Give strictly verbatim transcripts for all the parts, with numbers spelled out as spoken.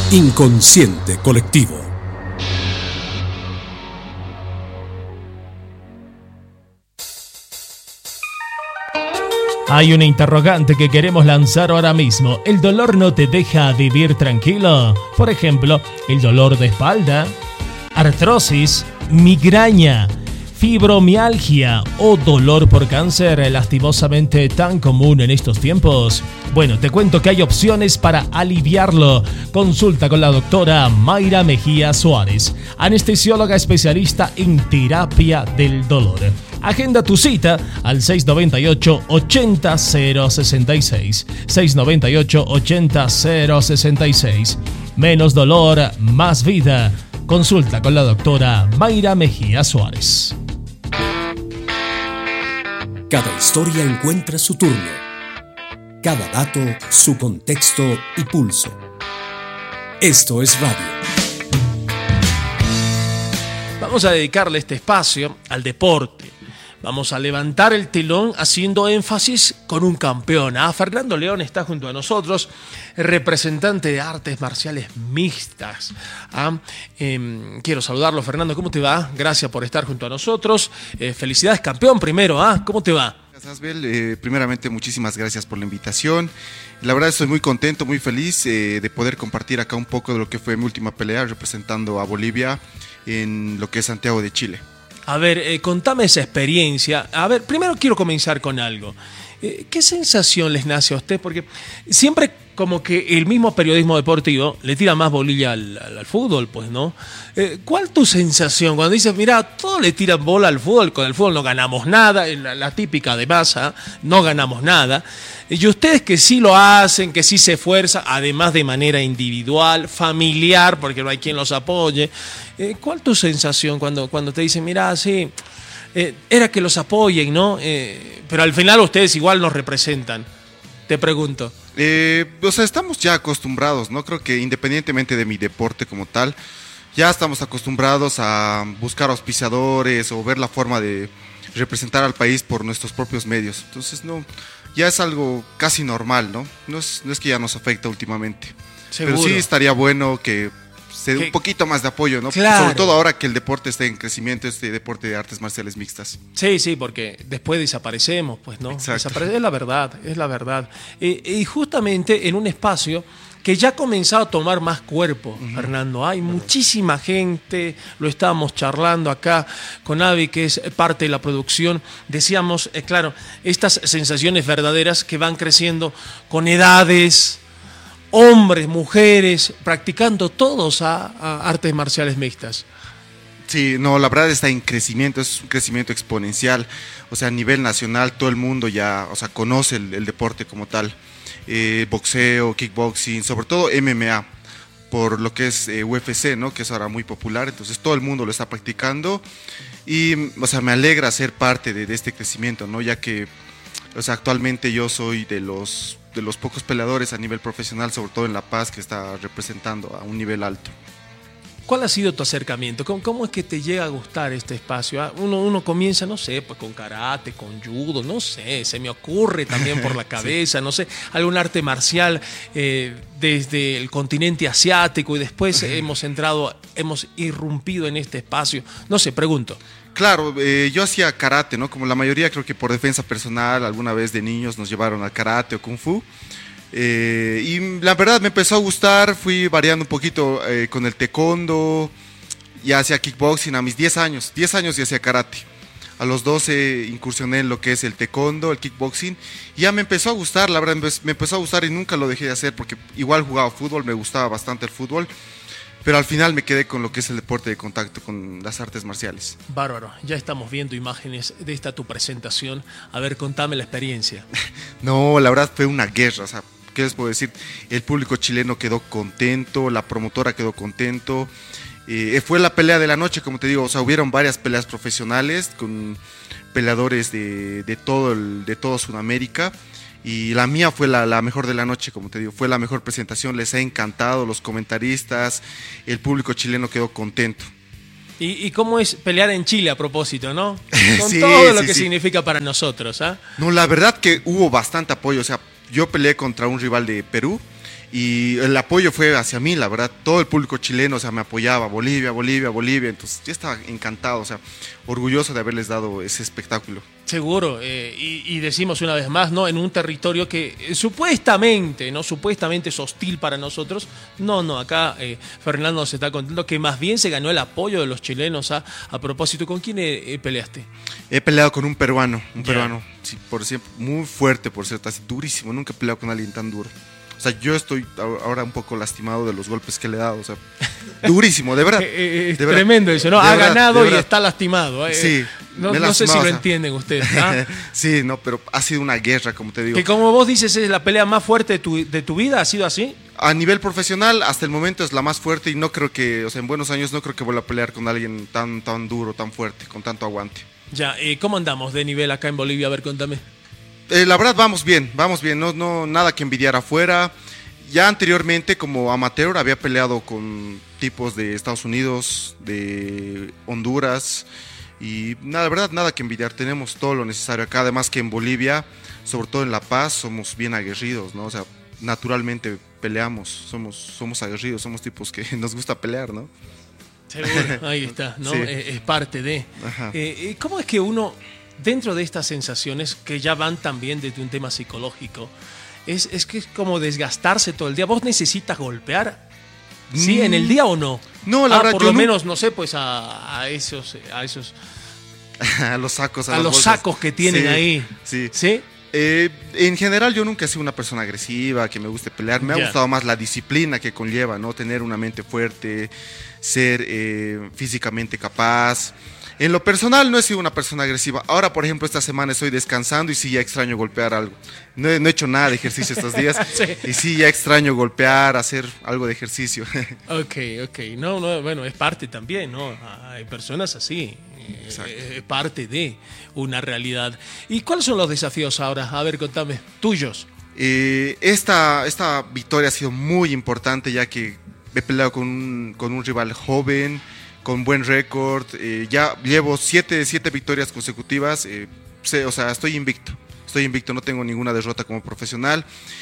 Inconsciente colectivo. Hay una interrogante que queremos lanzar ahora mismo. ¿El dolor no te deja vivir tranquilo? Por ejemplo, el dolor de espalda, artrosis, migraña, fibromialgia o dolor por cáncer, lastimosamente tan común en estos tiempos. Bueno, te cuento que hay opciones para aliviarlo. Consulta con la doctora Mayra Mejía Suárez, anestesióloga especialista en terapia del dolor. Agenda tu cita al seis nueve ocho, ochenta, cero sesenta y seis. seis nueve ocho, ochenta, cero sesenta y seis. Menos dolor, más vida. Consulta con la doctora Mayra Mejía Suárez. Cada historia encuentra su turno. Cada dato, su contexto y pulso. Esto es radio. Vamos a dedicarle este espacio al deporte. Vamos a levantar el telón haciendo énfasis con un campeón. Ah, Fernando León está junto a nosotros, representante de artes marciales mixtas. Ah, eh, quiero saludarlo, Fernando. ¿Cómo te va? Gracias por estar junto a nosotros. Eh, felicidades, campeón, primero. Ah, ¿cómo te va? Gracias, Asbel. Eh, primeramente, muchísimas gracias por la invitación. La verdad estoy muy contento, muy feliz eh, de poder compartir acá un poco de lo que fue mi última pelea representando a Bolivia en lo que es Santiago de Chile. A ver, eh, contame esa experiencia. A ver, primero quiero comenzar con algo. Eh, ¿Qué sensación les nace a usted? Porque siempre como que el mismo periodismo deportivo le tira más bolilla al, al, al fútbol, pues, ¿no? Eh, ¿Cuál es tu sensación cuando dices, mira, todos le tiran bola al fútbol, con el fútbol no ganamos nada, la, la típica de masa, no ganamos nada? Y ustedes que sí lo hacen, que sí se esfuerzan, además de manera individual, familiar, porque no hay quien los apoye. Eh, ¿Cuál es tu sensación cuando, cuando te dicen, mira, sí, eh, era que los apoyen, ¿no? Eh, pero al final ustedes igual nos representan. Te pregunto. Eh, o sea, estamos ya acostumbrados, ¿no? Creo que independientemente de mi deporte como tal, ya estamos acostumbrados a buscar auspiciadores o ver la forma de representar al país por nuestros propios medios. Entonces, no, ya es algo casi normal, ¿no? No es, no es que ya nos afecta últimamente. ¿Seguro? Pero sí estaría bueno que se dé un poquito más de apoyo, ¿no? Claro. Sobre todo ahora que el deporte está en crecimiento, este deporte de artes marciales mixtas. Sí, sí, porque después desaparecemos, pues, ¿no? Desapare- es la verdad, es la verdad. Eh, y justamente en un espacio que ya ha comenzado a tomar más cuerpo, uh-huh. Fernando. Hay uh-huh. muchísima gente, lo estábamos charlando acá con Avi, que es parte de la producción. Decíamos, eh, claro, estas sensaciones verdaderas que van creciendo con edades, hombres, mujeres, practicando todos a, a artes marciales mixtas. Sí, no, la verdad está en crecimiento, es un crecimiento exponencial. O sea, a nivel nacional todo el mundo ya, o sea, conoce el, el deporte como tal. Eh, boxeo, kickboxing, sobre todo M M A, por lo que es eh, U F C, ¿no? Que es ahora muy popular, entonces todo el mundo lo está practicando y, o sea, me alegra ser parte de, de este crecimiento, ¿no? Ya que, o sea, actualmente yo soy de los, de los pocos peleadores a nivel profesional, sobre todo en La Paz, que está representando a un nivel alto. ¿Cuál ha sido tu acercamiento? ¿Cómo, cómo es que te llega a gustar este espacio? ¿Ah? Uno, uno comienza, no sé, pues con karate, con judo, no sé, se me ocurre también por la cabeza, sí. No sé, algún arte marcial eh, desde el continente asiático y después uh-huh. hemos entrado, hemos irrumpido en este espacio. No sé, pregunto. Claro, eh, yo hacía karate, ¿no? Como la mayoría, creo que por defensa personal, alguna vez de niños nos llevaron a karate o kung fu. Eh, y la verdad me empezó a gustar, fui variando un poquito eh, con el taekwondo, ya hacía kickboxing a mis diez años, diez años ya hacía karate. A los doce incursioné en lo que es el taekwondo, el kickboxing, y ya me empezó a gustar, la verdad me empezó a gustar y nunca lo dejé de hacer porque igual jugaba fútbol, me gustaba bastante el fútbol, pero al final me quedé con lo que es el deporte de contacto, con las artes marciales. Bárbaro, ya estamos viendo imágenes de esta tu presentación, a ver, contame la experiencia. No, la verdad fue una guerra, o sea, ¿qué les puedo decir? El público chileno quedó contento, la promotora quedó contento. Eh, fue la pelea de la noche, como te digo, o sea, hubieron varias peleas profesionales con peleadores de, de, todo, el, de todo Sudamérica. Y la mía fue la, la mejor de la noche, como te digo, fue la mejor presentación, les ha encantado, los comentaristas, el público chileno quedó contento. ¿Y, y cómo es pelear en Chile a propósito, no? Con sí, todo lo sí, que sí. significa para nosotros, ¿ah? ¿eh? No, la verdad que hubo bastante apoyo, o sea, yo peleé contra un rival de Perú Y el apoyo fue hacia mí, la verdad. Todo el público chileno, o sea, me apoyaba. Bolivia, Bolivia, Bolivia. Entonces yo estaba encantado, o sea, orgulloso de haberles dado ese espectáculo. Seguro, eh, y, y decimos una vez más, ¿no? En un territorio que eh, supuestamente, ¿no? Supuestamente es hostil para nosotros. No, no, acá eh, Fernando se está contando que más bien se ganó el apoyo de los chilenos. A, a propósito, ¿con quién eh, eh, peleaste? He peleado con un peruano, un Yeah. peruano, sí, por siempre, muy fuerte, por cierto, así durísimo. Nunca he peleado con alguien tan duro. O sea, yo estoy ahora un poco lastimado de los golpes que le he dado, o sea, durísimo, de verdad. Eh, eh, es de verdad. tremendo eso, ¿no? De Ha verdad, ganado de y verdad. está lastimado. eh. Sí, No, me he no sé si lastimado, lo o sea. entienden ustedes. ¿Ah? Sí, no, pero ha sido una guerra, como te digo. Que como vos dices, es la pelea más fuerte de tu, de tu vida, ¿ha sido así? A nivel profesional, hasta el momento es la más fuerte y no creo que, o sea, en buenos años no creo que vuelva a pelear con alguien tan, tan duro, tan fuerte, con tanto aguante. Ya, eh, ¿cómo andamos de nivel acá en Bolivia? A ver, contame. Eh, la verdad, vamos bien, vamos bien, no, no, nada que envidiar afuera. Ya anteriormente, como amateur, había peleado con tipos de Estados Unidos, de Honduras, y nada, la verdad, nada que envidiar. Tenemos todo lo necesario acá. Además que en Bolivia, sobre todo en La Paz, somos bien aguerridos, ¿no? O sea, naturalmente peleamos, somos, somos aguerridos, somos tipos que nos gusta pelear, ¿no? Seguro, ahí está, ¿no? Sí. Eh, es parte de. Ajá. Eh, eh, ¿Cómo es que uno, dentro de estas sensaciones que ya van también desde un tema psicológico, es, es que es como desgastarse todo el día? ¿Vos necesitas golpear? ¿Sí? Mm. ¿En el día o no? No, la Ah, verdad, por yo lo no- menos, no sé, pues a, a esos, a esos, A los sacos, a, a las los bolsas. sacos que tienen Sí, ahí. Sí. ¿Sí? Eh, en general yo nunca he sido una persona agresiva, que me guste pelear. Me ha Ya. gustado más la disciplina que conlleva, ¿no? Tener una mente fuerte, ser eh, físicamente capaz. En lo personal no he sido una persona agresiva. Ahora, por ejemplo, esta semana estoy descansando y sí ya extraño golpear algo. No he, no he hecho nada de ejercicio estos días. Sí. Y sí ya extraño golpear, hacer algo de ejercicio. Ok, ok. No, no, bueno, es parte también, ¿no? Hay personas así. eh, Exacto. Es parte de una realidad. ¿Y cuáles son los desafíos ahora? A ver, contame. Tuyos. Eh, esta, esta victoria ha sido muy importante ya que he peleado con un, con un rival joven, con buen récord. Eh, ya llevo siete, siete victorias consecutivas. Eh, sé, o sea, estoy invicto. Estoy invicto, no tengo ninguna derrota como profesional.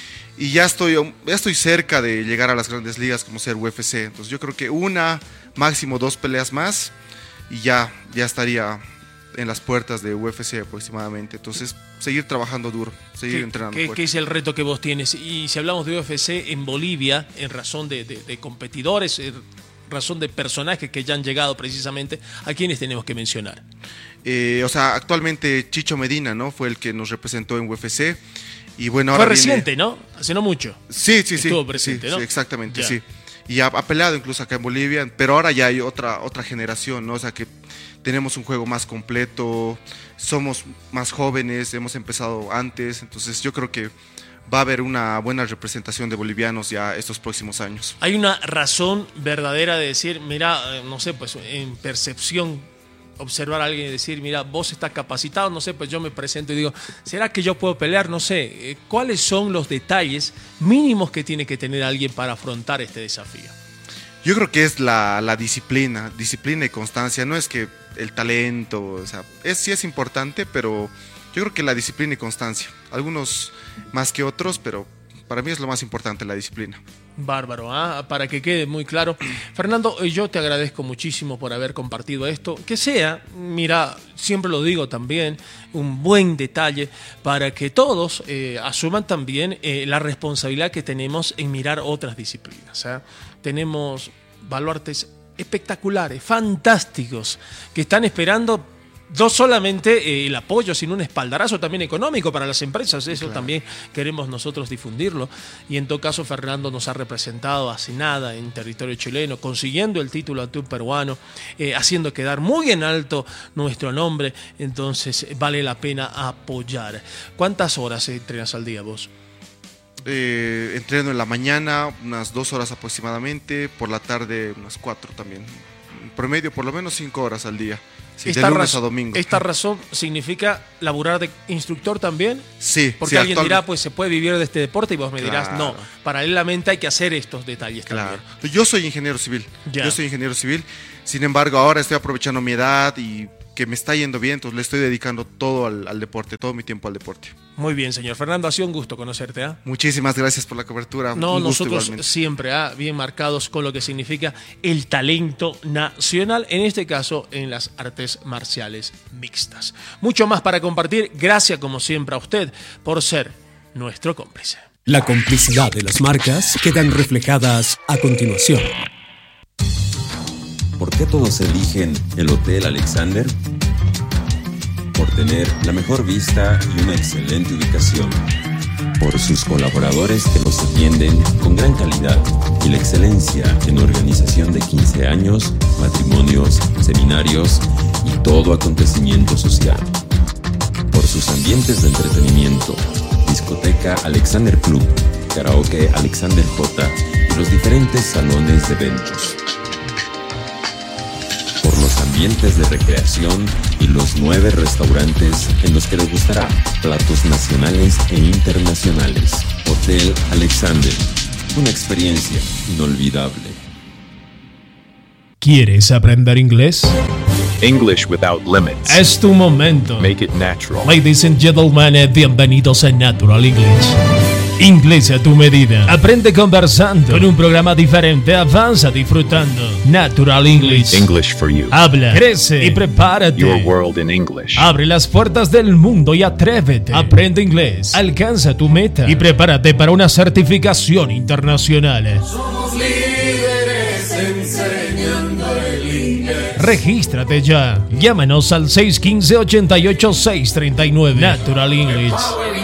Y ya estoy, ya estoy cerca de llegar a las grandes ligas como ser U F C. Entonces yo creo que una, máximo dos peleas más y ya, ya estaría en las puertas de U F C aproximadamente. Entonces seguir trabajando duro, seguir ¿Qué, entrenando qué- fuerte. qué es el reto que vos tienes? Y si hablamos de U F C en Bolivia, en razón de, de- de competidores, en razón de personajes que ya han llegado precisamente, ¿a quiénes tenemos que mencionar? Eh, o sea, actualmente Chicho Medina, ¿no? Fue el que nos representó en U F C. Y bueno, Fue ahora viene- reciente, ¿no? Hace no mucho. Sí, sí, sí. Estuvo presente, sí, ¿no? sí, exactamente, Ya. sí. Y ha, ha peleado incluso acá en Bolivia, pero ahora ya hay otra, otra generación, ¿no? O sea, que tenemos un juego más completo, somos más jóvenes, hemos empezado antes, entonces yo creo que va a haber una buena representación de bolivianos ya estos próximos años. Hay una razón verdadera de decir, mira, eh, no sé, pues en percepción, observar a alguien y decir, mira, vos estás capacitado, no sé, pues yo me presento y digo, ¿será que yo puedo pelear? No sé, eh, ¿cuáles son los detalles mínimos que tiene que tener alguien para afrontar este desafío? Yo creo que es la, la disciplina, disciplina y constancia, no es que el talento, o sea, es, sí es importante, pero yo creo que la disciplina y constancia, algunos más que otros, pero para mí es lo más importante, la disciplina. Bárbaro, ¿ah? Para que quede muy claro. Fernando, eh, yo te agradezco muchísimo por haber compartido esto. Que sea, mira, siempre lo digo también, un buen detalle para que todos eh, asuman también eh, la responsabilidad que tenemos en mirar otras disciplinas. ¿ah? Tenemos baluartes espectaculares, fantásticos, que están esperando no solamente eh, el apoyo, sino un espaldarazo también económico para las empresas. Eso Claro. también queremos nosotros difundirlo. Y en todo caso, Fernando nos ha representado hace nada en territorio chileno, consiguiendo el título ante un peruano, eh, haciendo quedar muy en alto nuestro nombre. Entonces, vale la pena apoyar. ¿Cuántas horas entrenas al día vos? Eh, entreno en la mañana unas dos horas aproximadamente, por la tarde unas cuatro también. En promedio por lo menos cinco horas al día. Sí, de lunes razón, a domingo. ¿Esta razón significa laburar de instructor también? Sí, Porque sí, alguien actual- dirá, pues se puede vivir de este deporte y vos me dirás, Claro. no, paralelamente hay que hacer estos detalles Claro. también. Yo soy ingeniero civil. Ya. Yo soy ingeniero civil. Sin embargo, ahora estoy aprovechando mi edad y que me está yendo bien, entonces le estoy dedicando todo al, al deporte, todo mi tiempo al deporte. Muy bien, señor Fernando, ha sido un gusto conocerte. ¿eh? Muchísimas gracias por la cobertura. No, un gusto nosotros igualmente. siempre ¿eh? bien marcados con lo que significa el talento nacional, en este caso en las artes marciales mixtas. Mucho más para compartir, gracias como siempre a usted por ser nuestro cómplice. La complicidad de las marcas quedan reflejadas a continuación. ¿Por qué todos eligen el Hotel Alexander? Por tener la mejor vista y una excelente ubicación. Por sus colaboradores que los atienden con gran calidad y la excelencia en organización de quince años, matrimonios, seminarios y todo acontecimiento social. Por sus ambientes de entretenimiento, discoteca Alexander Club, karaoke Alexander J y los diferentes salones de eventos. Por los ambientes de recreación y los nueve restaurantes en los que les gustará platos nacionales e internacionales. Hotel Alexander, una experiencia inolvidable. ¿Quieres aprender inglés? English without limits. Es tu momento. Make it natural. Ladies and gentlemen, bienvenidos a Natural English. Inglés a tu medida. Aprende conversando. Con un programa diferente, avanza disfrutando. Natural English. English for you. Habla, crece y prepárate. Your world in English. Abre las puertas del mundo y atrévete. Aprende inglés. Alcanza tu meta y prepárate para una certificación internacional. Somos líderes enseñando el inglés. Regístrate ya. Llámanos al seis uno cinco, ocho ocho seis tres nueve. Natural English.